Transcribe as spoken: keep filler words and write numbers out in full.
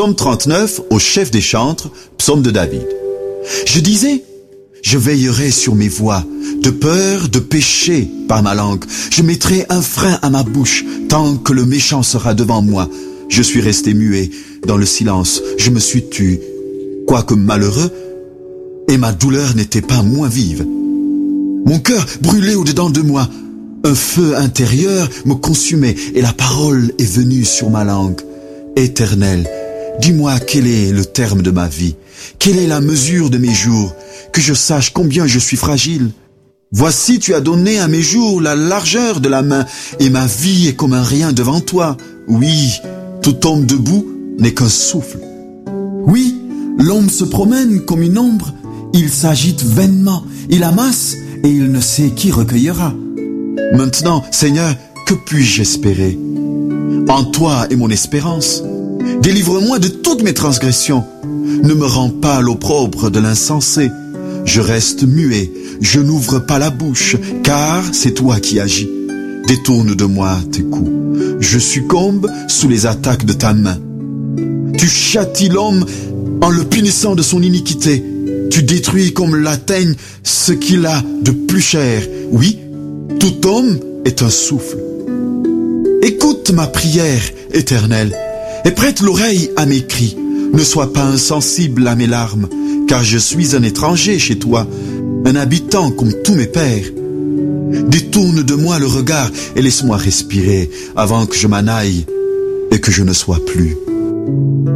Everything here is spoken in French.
Psaume trente-neuf, au chef des chantres, psaume de David. Je disais, je veillerai sur mes voies, de peur de pécher par ma langue. Je mettrai un frein à ma bouche, tant que le méchant sera devant moi. Je suis resté muet dans le silence, je me suis tu, quoique malheureux, et ma douleur n'était pas moins vive. Mon cœur brûlait au-dedans de moi, un feu intérieur me consumait, et la parole est venue sur ma langue. Éternel, dis-moi quel est le terme de ma vie, quelle est la mesure de mes jours, que je sache combien je suis fragile. Voici, tu as donné à mes jours la largeur de la main, et ma vie est comme un rien devant toi. Oui, tout homme debout n'est qu'un souffle. Oui, l'homme se promène comme une ombre, il s'agite vainement, il amasse et il ne sait qui recueillera. Maintenant, Seigneur, que puis-je espérer? En toi est mon espérance. Délivre-moi de toutes mes transgressions. Ne me rends pas l'opprobre de l'insensé. Je reste muet, je n'ouvre pas la bouche, car c'est toi qui agis. Détourne de moi tes coups. Je succombe sous les attaques de ta main. Tu châties l'homme en le punissant de son iniquité. Tu détruis comme la teigne ce qu'il a de plus cher. Oui, tout homme est un souffle. Écoute ma prière, Éternel, et prête l'oreille à mes cris. Ne sois pas insensible à mes larmes, car je suis un étranger chez toi, un habitant comme tous mes pères. Détourne de moi le regard et laisse-moi respirer avant que je m'en aille et que je ne sois plus.